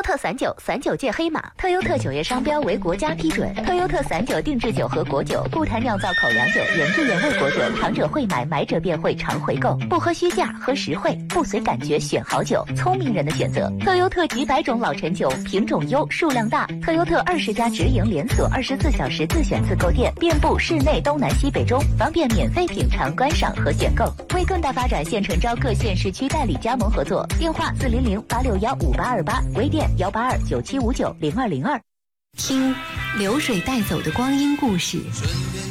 特散酒，散酒界黑马。特优特酒业商标为国家批准。特优特散酒定制酒和果酒，不谈酿造口粮酒，原汁原味果酒，尝者会买，买者便会常回购。不喝虚价，喝实惠，不随感觉选好酒，聪明人的选择。特优特几百种老陈酒，品种优，数量大。特优特20家直营连锁，24小时自选自购店，遍布市内东南西北中，方便免费品尝、观赏和选购。为更大发展，现诚招各县市区代理加盟合作，电话400-861-5828，微店182-9759-0202。 听流水带走的光阴故事，